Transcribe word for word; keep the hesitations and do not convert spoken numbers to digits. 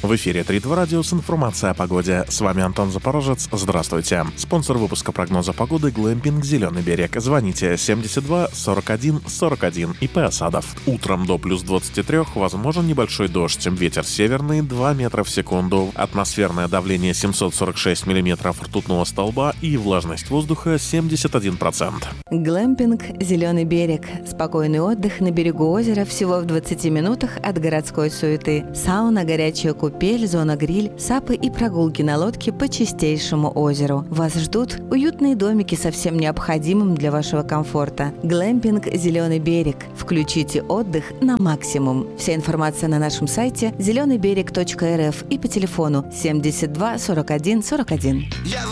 В эфире Тритв Радио с информацией о погоде. С вами Антон Запорожец. Здравствуйте. Спонсор выпуска прогноза погоды — Глэмпинг «Зеленый берег». Звоните семьдесят два сорок один сорок один. ИП «Осадов». Утром до плюс двадцати трёх возможен небольшой дождь. Ветер северный два метра в секунду. Атмосферное давление семьсот сорок шесть миллиметров ртутного столба и влажность воздуха семьдесят один процент. Глэмпинг «Зеленый берег». Спокойный отдых на берегу озера всего в двадцати минутах от городской суеты. Сауна, горячая купель, зона гриль, сапы и прогулки на лодке по чистейшему озеру. Вас ждут уютные домики со всем необходимым для вашего комфорта. Глэмпинг «Зеленый берег». Включите отдых на максимум. Вся информация на нашем сайте зеленый берег точка эр эф и по телефону семьдесят два сорок один сорок один.